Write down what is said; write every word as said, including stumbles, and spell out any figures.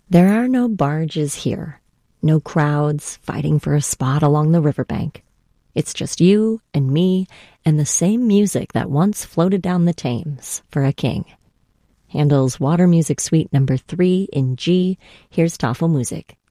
There are no barges here, no crowds fighting for a spot along the riverbank. It's just you and me and the same music that once floated down the Thames for a king. Handel's Water Music Suite number three in G. Here's Tafelmusik.